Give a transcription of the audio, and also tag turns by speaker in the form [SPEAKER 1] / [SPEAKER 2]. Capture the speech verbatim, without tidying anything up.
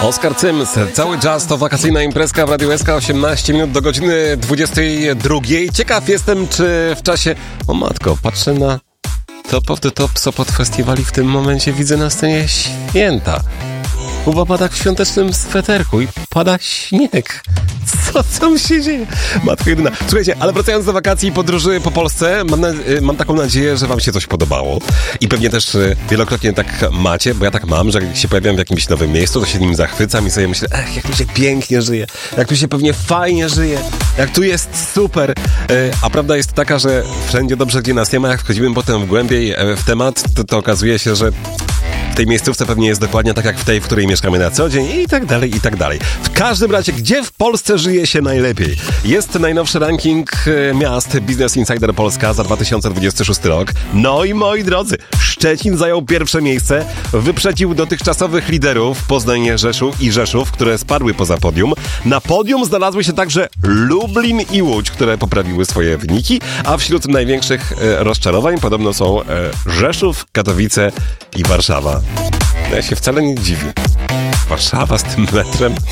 [SPEAKER 1] Oskar Cyms, cały jazz to wakacyjna imprezka w Radiu S K, osiemnaście minut do godziny dwudziestej drugiej. Ciekaw jestem, czy w czasie... O matko, patrzę na Top of the Top Sopot Festiwali, w tym momencie widzę na scenie Święta. Kuba pada w świątecznym sweterku i pada śnieg. Co tam się dzieje? Matko jedyna. Słuchajcie, ale wracając do wakacji i podróży po Polsce, mam, na, mam taką nadzieję, że wam się coś podobało. I pewnie też wielokrotnie tak macie, bo ja tak mam, że jak się pojawiam w jakimś nowym miejscu, to się nim zachwycam i sobie myślę, ech, jak tu się pięknie żyje, jak tu się pewnie fajnie żyje, jak tu jest super. A prawda jest taka, że wszędzie dobrze, gdzie nas nie ma, jak wchodzimy potem głębiej w temat, to, to okazuje się, że w tej miejscówce pewnie jest dokładnie tak jak w tej, w której mieszkamy na co dzień i tak dalej, i tak dalej. W każdym razie, gdzie w Polsce żyje się najlepiej? Jest najnowszy ranking miast Business Insider Polska za dwa tysiące dwudziesty szósty rok. No i moi drodzy, Szczecin zajął pierwsze miejsce, wyprzedził dotychczasowych liderów Poznań, Rzeszów i Rzeszów, które spadły poza podium. Na podium znalazły się także Lublin i Łódź, które poprawiły swoje wyniki, a wśród największych e, rozczarowań podobno są e, Rzeszów, Katowice i Warszawa. Ja się wcale nie dziwię. Warszawa z tym metrem.